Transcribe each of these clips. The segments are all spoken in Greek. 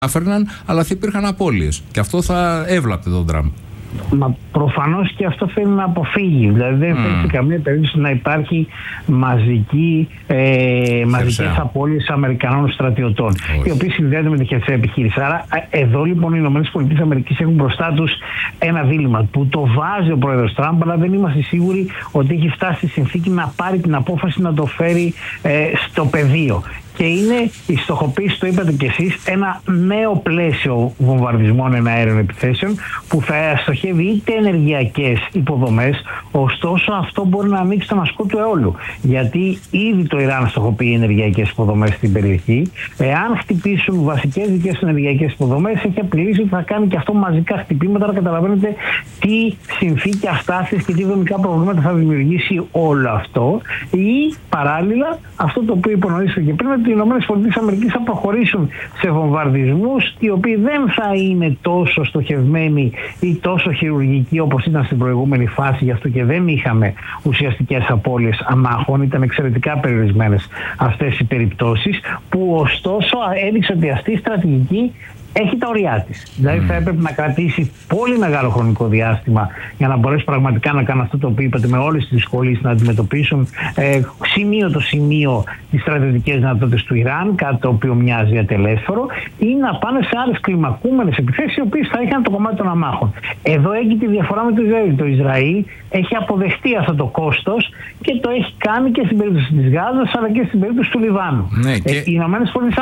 άφερναν, αλλά θα υπήρχαν απώλειες. Και αυτό θα έβλαπτε τον Τραμπ. Μα προφανώς και αυτό θέλει να αποφύγει. Δηλαδή δεν θέλει σε καμία περίπτωση να υπάρχει μαζικές απώλειες Αμερικανών στρατιωτών, οι οποίοι συνδέονται με τη χερσαία επιχείρηση. Άρα εδώ λοιπόν οι ΗΠΑ έχουν μπροστά τους ένα δίλημμα που το βάζει ο πρόεδρος Τραμπ, αλλά δεν είμαστε σίγουροι ότι έχει φτάσει στη συνθήκη να πάρει την απόφαση να το φέρει στο πεδίο. Και είναι η στοχοποίηση, το είπατε κι εσείς, ένα νέο πλαίσιο βομβαρδισμών εναέριων επιθέσεων που θα στοχεύει είτε ενεργειακές υποδομές, ωστόσο αυτό μπορεί να ανοίξει τον ασκό του αιώλου. Γιατί ήδη το Ιράν στοχοποιεί ενεργειακές υποδομές στην περιοχή. Εάν χτυπήσουν βασικές δικές ενεργειακές υποδομές, έχει απειλήσει ότι θα κάνει και αυτό μαζικά χτυπήματα. Αλλά καταλαβαίνετε τι συνθήκη αστάθειας και τι δομικά προβλήματα θα δημιουργήσει όλο αυτό. Ή παράλληλα, αυτό το οποίο υπονοήσατε και πριν, ότι οι ΗΠΑ θα προχωρήσουν σε βομβαρδισμούς οι οποίοι δεν θα είναι τόσο στοχευμένοι ή τόσο χειρουργικοί όπως ήταν στην προηγούμενη φάση. Γι' αυτό και δεν είχαμε ουσιαστικές απώλειες αμάχων. Ήταν εξαιρετικά περιορισμένες αυτές οι περιπτώσεις, που ωστόσο έδειξε ότι αυτή η στρατηγική έχει τα ωριά της. Δηλαδή θα έπρεπε να κρατήσει πολύ μεγάλο χρονικό διάστημα για να μπορέσει πραγματικά να κάνει αυτό το οποίο είπατε, με όλες τις δυσκολίες, να αντιμετωπίσουν σημείο το σημείο τις στρατιωτικές δυνατότητες του Ιράν, κάτι το οποίο μοιάζει ατελέσφορο, ή να πάνε σε άλλες κλιμακούμενες επιθέσεις, οι οποίες θα είχαν το κομμάτι των αμάχων. Εδώ έχει τη διαφορά με το Ισραήλ. Το Ισραήλ έχει αποδεχτεί αυτό το κόστος και το έχει κάνει και στην περίπτωση της Γάζας, αλλά και στην περίπτωση του Λιβάνου. Ναι, και οι ΗΠΑ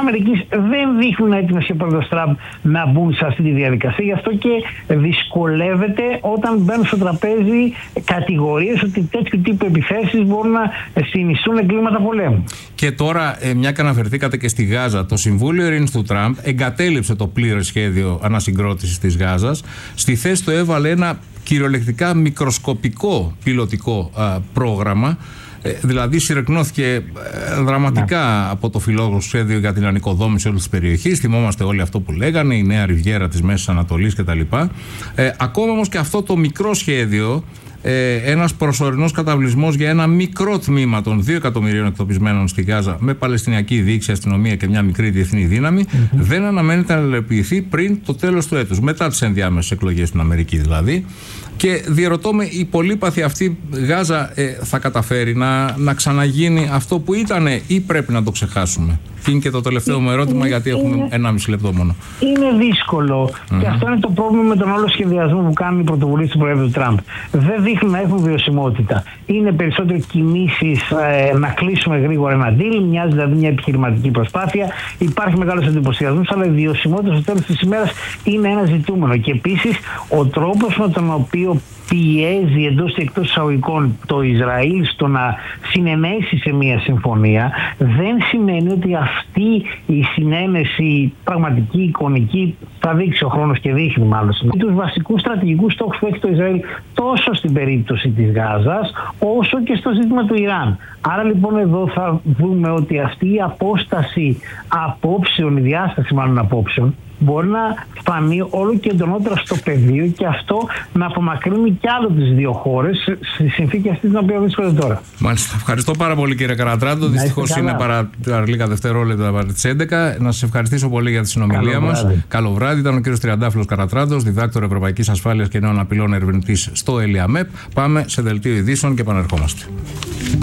δεν δείχνουν έτοιμες και πρόεδρος Τραμπ να μπουν σε αυτή τη διαδικασία. Γι' αυτό και δυσκολεύεται όταν μπαίνουν στο τραπέζι κατηγορίες ότι τέτοιου τύπου επιθέσεις μπορούν να συνιστούν εγκλήματα πολέμου. Και τώρα, μια και αναφερθήκατε και στη Γάζα, το Συμβούλιο Ειρήνης του Τραμπ εγκατέλειψε το πλήρες σχέδιο ανασυγκρότησης της Γάζας. Στη θέση του έβαλε ένα κυριολεκτικά μικροσκοπικό πιλωτικό πρόγραμμα. Δηλαδή συρρεκνώθηκε δραματικά από το φιλόδοξο σχέδιο για την ανοικοδόμηση όλης της περιοχής. Θυμόμαστε όλοι αυτό που λέγανε, η νέα ριβιέρα της Μέσης Ανατολής κτλ. Ακόμα όμως και αυτό το μικρό σχέδιο, ένας προσωρινός καταβλισμός για ένα μικρό τμήμα των 2 εκατομμυρίων εκτοπισμένων στη Γάζα, με παλαιστινιακή διοίκηση, αστυνομία και μια μικρή διεθνή δύναμη, δεν αναμένεται να υλοποιηθεί πριν το τέλος του έτους, μετά τις ενδιάμεσες εκλογές στην Αμερική δηλαδή. Και διερωτώ με, η πολύπαθη αυτή Γάζα θα καταφέρει να ξαναγίνει αυτό που ήτανε, ή πρέπει να το ξεχάσουμε? Και είναι και το τελευταίο μου ερώτημα, γιατί έχουμε 1,5 λεπτό μόνο. Είναι δύσκολο. Και αυτό είναι το πρόβλημα με τον όλο σχεδιασμό που κάνουν οι πρωτοβουλίες του Προέδρου Τραμπ. Δεν δείχνουν να έχουν βιωσιμότητα. Είναι περισσότερο κινήσεις να κλείσουμε γρήγορα ένα deal, μοιάζει δηλαδή μια επιχειρηματική προσπάθεια. Υπάρχει μεγάλος εντυπωσιασμός, αλλά η βιωσιμότητα στο τέλος της ημέρας είναι ένα ζητούμενο. Και επίσης ο τρόπος με τον οποίο πιέζει εντός και εκτός εισαγωγικών το Ισραήλ στο να συνενέσει σε μια συμφωνία, δεν σημαίνει ότι αυτή η συνένεση πραγματική, εικονική, θα δείξει ο χρόνος και δείχνει μάλλον τους βασικούς στρατηγικούς στόχους που έχει το Ισραήλ, τόσο στην περίπτωση της Γάζας όσο και στο ζήτημα του Ιράν. Άρα λοιπόν εδώ θα δούμε ότι αυτή η απόσταση απόψεων, η διάσταση μάλλον απόψεων, μπορεί να φανεί όλο και εντονότερα στο πεδίο, και αυτό να απομακρύνει κι άλλο τις δύο χώρες στη συνθήκη αυτή την οποία βρίσκονται τώρα. Μάλιστα. Ευχαριστώ πάρα πολύ, κύριε Καρατράντο. Δυστυχώς είναι παρά λίγα δευτερόλεπτα παρά τις 11. Να σας ευχαριστήσω πολύ για τη συνομιλία μας. Καλό βράδυ. Ήταν ο κύριος Τριαντάφυλλος Καρατράντος, διδάκτορ Ευρωπαϊκής Ασφάλειας και Νέων Απειλών, ερευνητής στο ΕΛΙΑΜΕΠ. Πάμε σε δελτίο ειδήσεων και επανερχόμαστε.